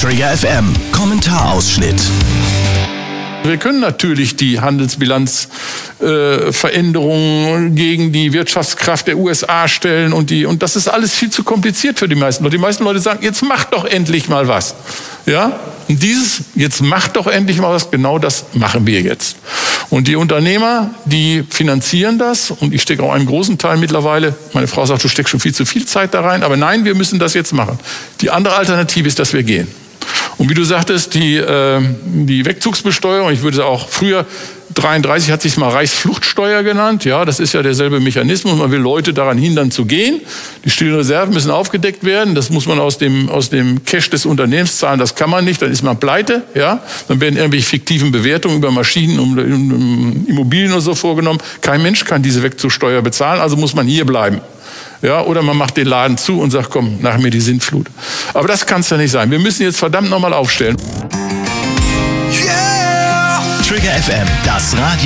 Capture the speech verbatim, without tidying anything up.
Trigger F M, Kommentarausschnitt. Wir können natürlich die Handelsbilanzveränderungen äh, gegen die Wirtschaftskraft der U S A stellen und die und das ist alles viel zu kompliziert für die meisten Leute. Die meisten Leute sagen, jetzt macht doch endlich mal was. Ja? Und dieses, jetzt macht doch endlich mal was, genau das machen wir jetzt. Und die Unternehmer, die finanzieren das und ich stecke auch einen großen Teil mittlerweile, meine Frau sagt, du steckst schon viel zu viel Zeit da rein, aber nein, wir müssen das jetzt machen. Die andere Alternative ist, dass wir gehen. Und wie du sagtest, die, äh, die Wegzugsbesteuerung, ich würde auch früher, dreiunddreißig hat sich mal Reichsfluchtsteuer genannt, ja, das ist ja derselbe Mechanismus, man will Leute daran hindern zu gehen, die stillen Reserven müssen aufgedeckt werden, das muss man aus dem, aus dem Cash des Unternehmens zahlen, das kann man nicht, dann ist man pleite, ja, dann werden irgendwelche fiktiven Bewertungen über Maschinen und um, um Immobilien oder so vorgenommen, kein Mensch kann diese Wegzugssteuer bezahlen, also muss man hier bleiben. Ja, oder man macht den Laden zu und sagt, komm, nach mir die Sintflut. Aber das kann es ja nicht sein. Wir müssen jetzt verdammt nochmal aufstellen. Yeah! Trigger F M, das Radio.